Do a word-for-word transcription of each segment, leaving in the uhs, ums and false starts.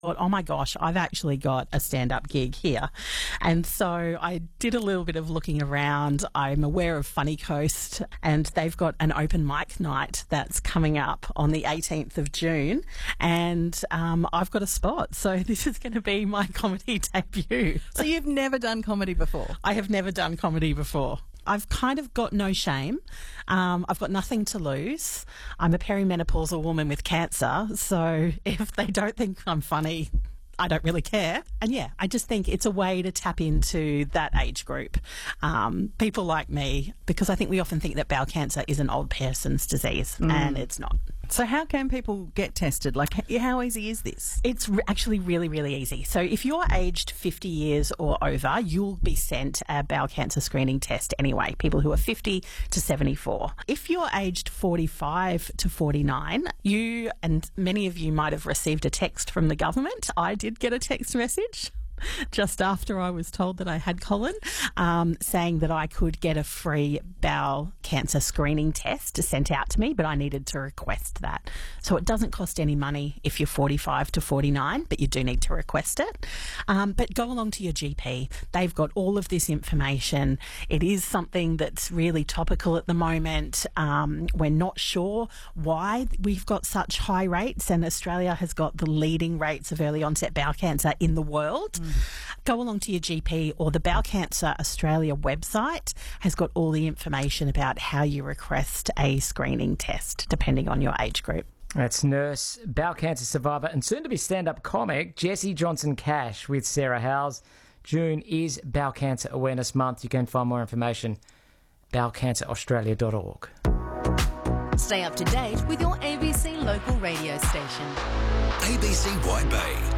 thought, oh my gosh, I've actually got a stand-up gig here. And so I did a little bit of looking around. I'm aware of Funny Coast, and they've got an open mic night that's coming up on the eighteenth of June, and um, I've got a spot. So this is going to be my comedy debut. So you've never done comedy before? I have never done comedy before. I've kind of got no shame. Um, I've got nothing to lose. I'm a perimenopausal woman with cancer, so if they don't think I'm funny, I don't really care. And yeah, I just think it's a way to tap into that age group. Um, people like me, because I think we often think that bowel cancer is an old person's disease, mm. and it's not. So how can people get tested? Like, how easy is this? It's re- actually really, really easy. So if you're aged fifty years or over, you'll be sent a bowel cancer screening test anyway, people who are fifty to seventy-four. If you're aged forty-five to forty-nine, you, and many of you might have received a text from the government. I did get a text message just after I was told that I had colon, um, saying that I could get a free bowel cancer screening test sent out to me, but I needed to request that. So it doesn't cost any money if you're forty-five to forty-nine, but you do need to request it. Um, but go along to your G P. They've got all of this information. It is something that's really topical at the moment. Um, we're not sure why we've got such high rates, and Australia has got the leading rates of early onset bowel cancer in the world. Mm. Go along to your G P, or the Bowel Cancer Australia website has got all the information about how you request a screening test, depending on your age group. That's nurse, bowel cancer survivor, and soon-to-be stand-up comic Jessie Johnson-Cash with Sarah Howes. June is Bowel Cancer Awareness Month. You can find more information at bowel cancer australia dot org. Stay up to date with your A B C local radio station. A B C White Bay.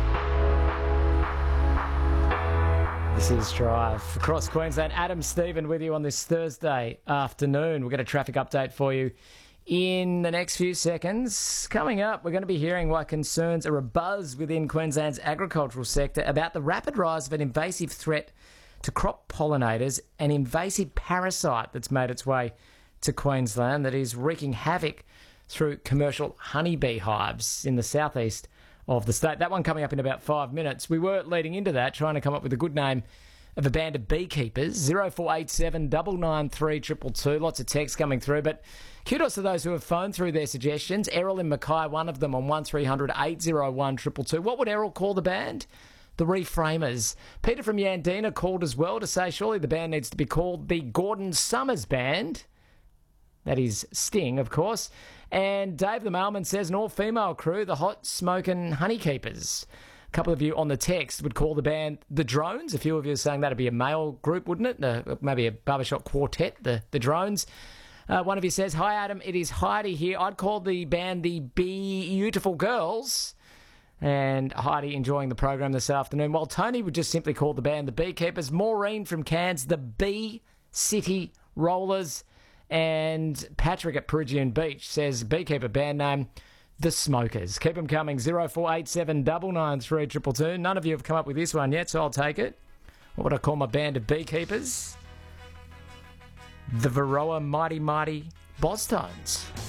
This is Drive across Queensland. Adam Stephen with you on this Thursday afternoon. We'll get a traffic update for you in the next few seconds. Coming up, we're going to be hearing why concerns are abuzz within Queensland's agricultural sector about the rapid rise of an invasive threat to crop pollinators, an invasive parasite that's made its way to Queensland that is wreaking havoc through commercial honeybee hives in the southeast of the state. That one coming up in about five minutes. We were leading into that, trying to come up with a good name of a band of beekeepers. zero four eight seven nine nine three two two two. Lots of texts coming through, but kudos to those who have phoned through their suggestions. Errol in Mackay, one of them, on one three hundred eight oh one two two two. What would Errol call the band? The Reframers. Peter from Yandina called as well to say surely the band needs to be called the Gordon Summers Band. That is Sting, of course. And Dave the Mailman says an all-female crew, the Hot Smokin' Honeykeepers. A couple of you on the text would call the band the Drones. A few of you are saying that'd be a male group, wouldn't it? Uh, maybe a barbershop quartet, the, the Drones. Uh, one of you says, hi, Adam, it is Heidi here. I'd call the band the Beautiful Girls. And Heidi enjoying the program this afternoon. While Tony would just simply call the band the Beekeepers. Maureen from Cairns, the Bee City Rollers. And Patrick at Perugian Beach says, beekeeper band name, The Smokers. Keep them coming, zero four eight seven nine nine three two two two. None of you have come up with this one yet, so I'll take it. What would I call my band of beekeepers? The Varroa Mighty Mighty Boztones.